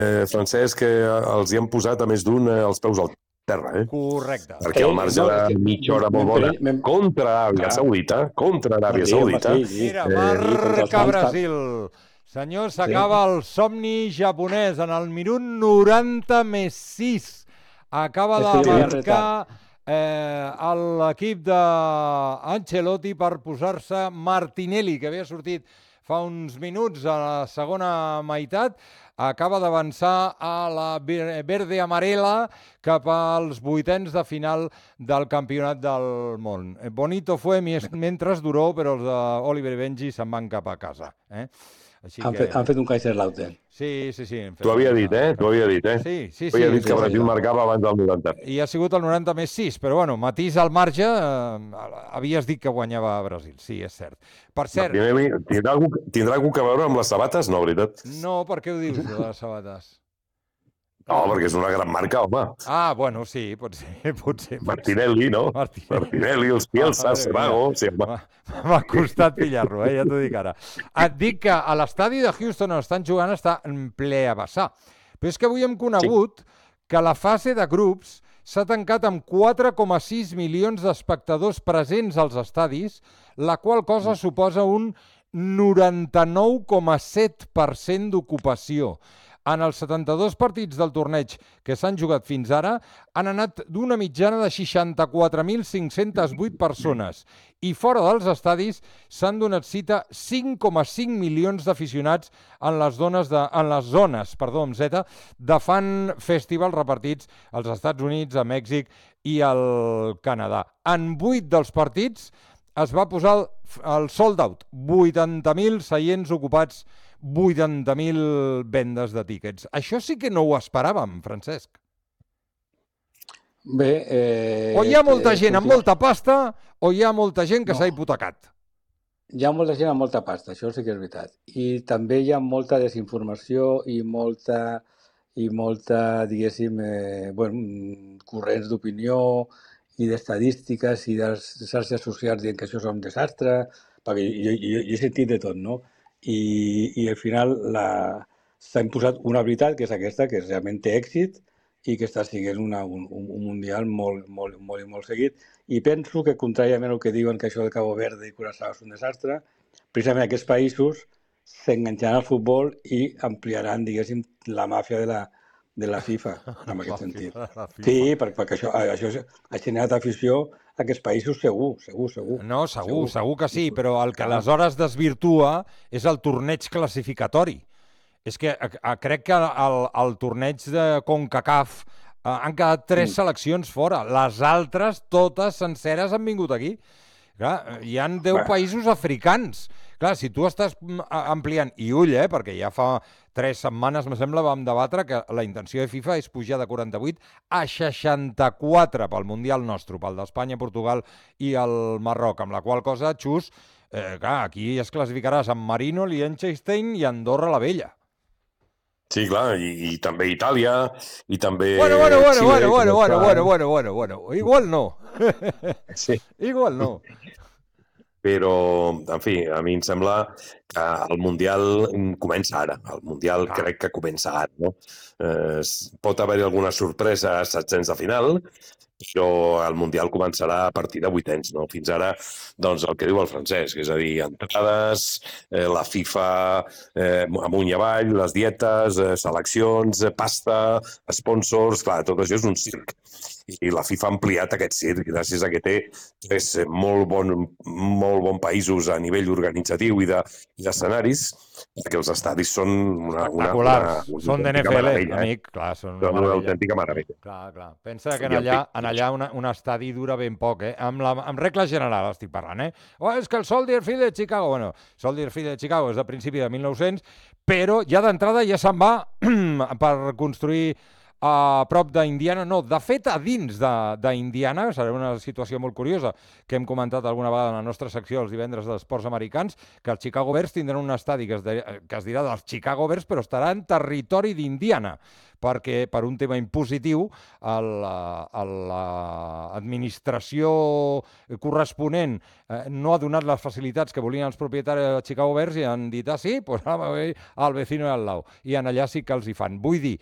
Francesc, que els hi han posat a més d'un els peus al terra, Correcte. Perquè al marge de mitja hora molt bona contra Aràbia Saudita, Mira, marca Brasil. Senyor, s'acaba el somni japonès en el minut 90 més 6. Acaba de marcar l'equip d'Ancelotti per posar-se Martinelli, que havia sortit fa uns minuts a la segona meitat. Acaba d'avançar a la verde amarela cap als vuitens de final del campionat del món. Bonito fue mentre duró, però els d'Oliver i Benji se'n van cap a casa. Han fet un Kaiserslautern. Sí. T'ho havia dit, T'ho havia dit, Sí. T'ho havia dit que Brasil marcava abans del 90. I ha sigut el 90 més 6, però bueno, matís al marge, havies dit que guanyava Brasil, sí, és cert. Per cert... Tindrà algú que veure amb les sabates? No, veritat? No, per què ho dius, de les sabates? No, perquè és una gran marca, home. Ah, bueno, sí, potser. Martinelli, no? Martinelli, els Bielsa, Sebago... M'ha costat pillar-lo, ja t'ho dic ara. Et dic que a l'estadi de Houston on estan jugant està en ple a vessar. Però és que avui hem conegut que la fase de grups s'ha tancat amb 4,6 milions d'espectadors presents als estadis, la qual cosa suposa un 99,7% d'ocupació. En els 72 partits del torneig que s'han jugat fins ara, han anat d'una mitjana de 64.508 persones i fora dels estadis s'han donat cita 5,5 milions d'aficionats en les zones amb Z de fan festival repartits als Estats Units, a Mèxic i al Canadà. En 8 dels partits es va posar el sold out, 80.000 seients ocupats, 80.000 vendes de tíquets. Això sí que no ho esperàvem, Francesc. Bé... O hi ha molta gent amb molta pasta o hi ha molta gent que s'ha hipotecat. Hi ha molta gent amb molta pasta, això sí que és veritat. I també hi ha molta desinformació i molta diguéssim, corrents d'opinió i d'estadístiques i de xarxes socials dient que això és un desastre, perquè jo he sentit de tot, no? I al final s'ha imposat una veritat, que és aquesta, que realment té èxit i que està sent un mundial molt seguit. I penso que, contràriament al que diuen que això de Cabo Verde i Curaçao és un desastre, precisament aquests països s'enganxaran al futbol i ampliaran, diguéssim, la màfia de la FIFA, en aquest sentit. Sí, perquè això ha generat afició a aquests països segur. No, segur que sí, però el que aleshores desvirtua és el torneig classificatori. És que crec que al torneig de CONCACAF han quedat 3 seleccions fora. Les altres, totes senceres, han vingut aquí. Clar, hi ha 10 països africans. Clar, si tu estàs ampliant, i ull, perquè ja fa 3 setmanes, me sembla, vam debatre que la intenció de FIFA és pujar de 48 a 64 pel Mundial nostre, pel d'Espanya, Portugal i el Marroc, amb la qual cosa, Xus, clar, aquí es classificarà San Marino, Liechtenstein i Andorra la Vella. Sí, clar, i també Itàlia, i també... Bueno, igual no. Sí. Igual no. Però, en fi, a mi em sembla que el Mundial comença ara. El Mundial crec que comença ara, no? Pot haver-hi alguna sorpresa a 700 de final, però el Mundial començarà a partir de vuitens, no? Fins ara, doncs, el que diu el Francesc, és a dir, entrades, la FIFA amunt i avall, les dietes, seleccions, pasta, sponsors, clar, tot això és un circ. I la FIFA ha ampliat aquest circ gràcies a que té 3 molt bon països a nivell organitzatiu i d'escenaris, perquè els estadis són espectaculars. Són d'NFL, amic. Clar, són una autèntica meravella. Clar. Pensa que en allà un estadi dura ben poc, amb regla general estic parlant, és que el Soldier Field de Chicago, Soldier Field de Chicago és de principi de 1900, però ja d'entrada ja se'n va per construir a prop d'Indiana, no, de fet a dins d'Indiana, serà una situació molt curiosa que hem comentat alguna vegada en la nostra secció els divendres d'esports americans, que els Chicago Bears tindran un estadi que es dirà dels Chicago Bears, però estarà en territori d'Indiana, perquè per un tema impositiu l'administració corresponent no ha donat les facilitats que volien els propietaris de Chicago Bears i han dit, sí, pues al vecino de al lado. I en allà sí que els hi fan. Vull dir